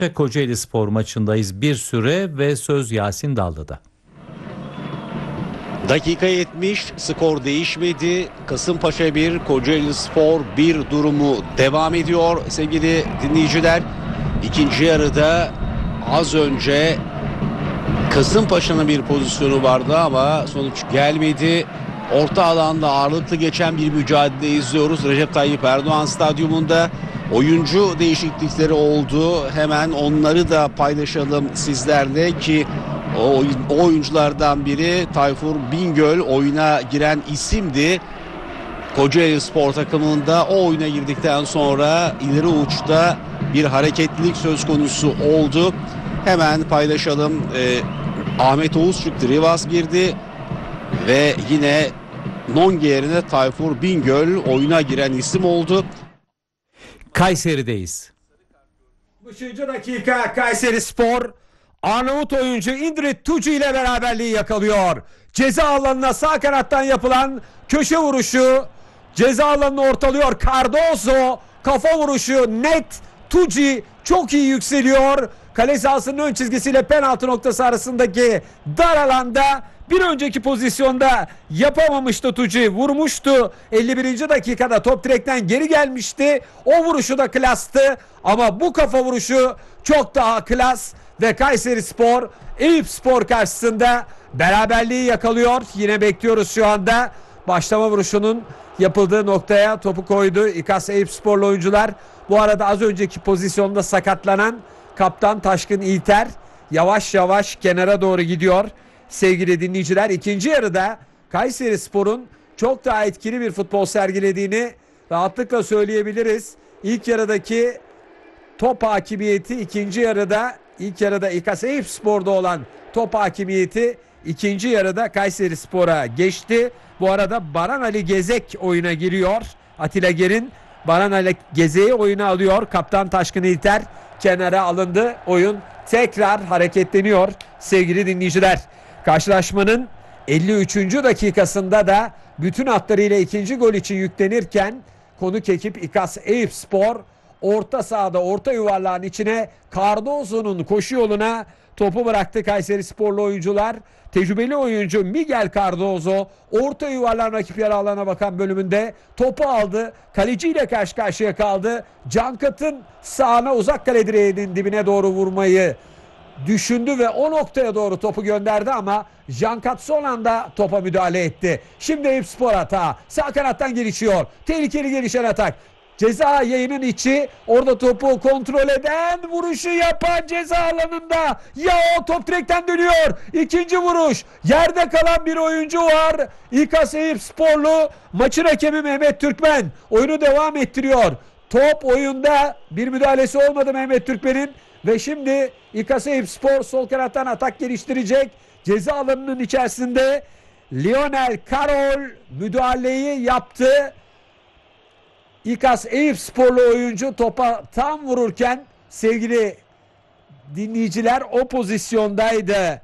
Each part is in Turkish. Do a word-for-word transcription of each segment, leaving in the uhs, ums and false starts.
Kocaeli Spor maçındayız bir süre ve söz Yasin Dallı'da. Dakika yetmiş, skor değişmedi. Kasımpaşa bir, Kocaeli Spor bir durumu devam ediyor sevgili dinleyiciler. İkinci yarıda az önce Kasımpaşa'nın bir pozisyonu vardı ama sonuç gelmedi. Orta alanda ağırlıklı geçen bir mücadele izliyoruz. Recep Tayyip Erdoğan Stadyumunda oyuncu değişiklikleri oldu. Hemen onları da paylaşalım sizlerle ki o, o oyunculardan biri Tayfur Bingöl oyuna giren isimdi. Kocaeli Spor takımında o oyuna girdikten sonra ileri uçta bir hareketlilik söz konusu oldu. Hemen paylaşalım. Ee, Ahmet Oğuz çıktı, Rivas girdi ve yine Nonge yerine Tayfur Bingöl oyuna giren isim oldu. Kayseri'deyiz. altmışıncı dakika Kayseri Spor Arnavut oyuncu Indrit Tucu ile beraberliği yakalıyor. Ceza alanına sağ kanattan yapılan köşe vuruşu ceza alanını ortalıyor. Cardozo kafa vuruşu net. Tucu çok iyi yükseliyor. Kale sahasının ön çizgisiyle penaltı noktası arasındaki dar alanda bir önceki pozisyonda yapamamıştı Tucu. Vurmuştu. elli birinci dakikada top direkten geri gelmişti. O vuruşu da klastı. Ama bu kafa vuruşu çok daha klas. Ve Kayseri Spor Eyüp Spor karşısında beraberliği yakalıyor. Yine bekliyoruz şu anda. Başlama vuruşunun yapıldığı noktaya topu koydu İKAS Eyüp Sporlu oyuncular. Bu arada az önceki pozisyonda sakatlanan kaptan Taşkın İlter yavaş yavaş kenara doğru gidiyor. Sevgili dinleyiciler, ikinci yarıda Kayseri Spor'un çok daha etkili bir futbol sergilediğini rahatlıkla söyleyebiliriz. İlk yarıdaki top hakimiyeti ikinci yarıda ilk yarıda İKAS Eyüp Spor'da olan top hakimiyeti ikinci yarıda Kayseri Spor'a geçti. Bu arada Baran Ali Gezek oyuna giriyor. Atilla Ger'in Baran Ali Gezek'i oyuna alıyor. Kaptan Taşkın İlter kenara alındı. Oyun tekrar hareketleniyor sevgili dinleyiciler. Karşılaşmanın elli üçüncü dakikasında da bütün hatlarıyla ikinci gol için yüklenirken konuk ekip İKAS Eyüp Spor orta sahada orta yuvarlağın içine Cardozo'nun koşu yoluna topu bıraktı Kayseri Sporlu oyuncular. Tecrübeli oyuncu Miguel Cardozo orta yuvarlağın rakip yarı alana bakan bölümünde topu aldı. Kaleciyle karşı karşıya kaldı. Cankat'ın sağına uzak kale direğinin dibine doğru vurmayı düşündü ve o noktaya doğru topu gönderdi ama Cankat son anda topa müdahale etti. Şimdi Eyüp Spor hata. Sağ kanattan gelişiyor. Tehlikeli gelişen atak. Ceza yayının içi, orada topu kontrol eden, vuruşu yapan ceza alanında. Ya o top direkten dönüyor. İkinci vuruş. Yerde kalan bir oyuncu var. İKAS Eyüp Sporlu maçın hakemi Mehmet Türkmen oyunu devam ettiriyor. Top oyunda, bir müdahalesi olmadı Mehmet Türkmen'in ve şimdi İKAS Eyüp Spor sol kanattan atak geliştirecek. Ceza alanının içerisinde Lionel Karol müdahaleyi yaptı. İKAS Eyüp Sporlu oyuncu topa tam vururken sevgili dinleyiciler o pozisyondaydı.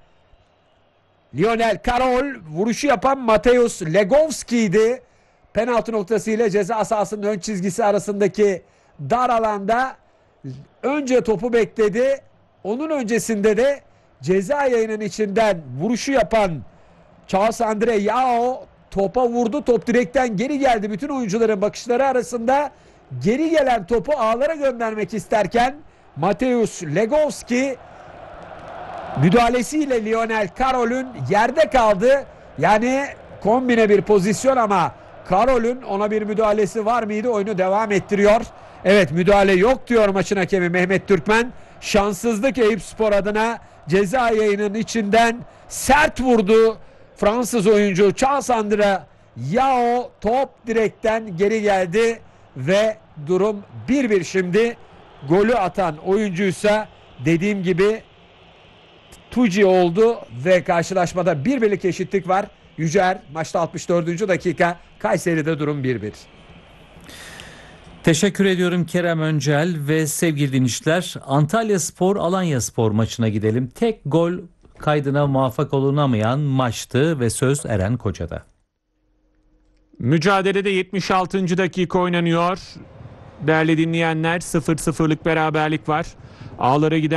Lionel Karol, vuruşu yapan Mateusz Legowski'ydi. Penaltı noktası ile ceza sahasının ön çizgisi arasındaki dar alanda önce topu bekledi. Onun öncesinde de ceza yayının içinden vuruşu yapan Charles Andre Yao topa vurdu. Top direkten geri geldi. Bütün oyuncuların bakışları arasında geri gelen topu ağlara göndermek isterken Mateusz Legowski müdahalesiyle Lionel Karol'ün yerde kaldı. Yani kombine bir pozisyon ama Karol'ün ona bir müdahalesi var mıydı? Oyunu devam ettiriyor. Evet, müdahale yok diyor maçın hakemi Mehmet Türkmen. Şanssızlık Eyüp Spor adına. Ceza yayının içinden sert vurdu Fransız oyuncu Charles Andre Yao. Top direkten geri geldi ve durum bir bir şimdi. Golü atan oyuncuysa dediğim gibi Tucu oldu ve karşılaşmada bir birlik eşitlik var. Yücer maçta altmış dördüncü dakika, Kayseri'de durum bir bir. Teşekkür ediyorum Kerem Öncel ve sevgili dinleyiciler, Antalya Spor Alanya Spor maçına gidelim. Tek gol kaydına muvaffak olunamayan maçtı ve söz Eren Koca'da. Mücadelede yetmiş altıncı dakika oynanıyor. Değerli dinleyenler, sıfır sıfırlık beraberlik var. Ağlara giden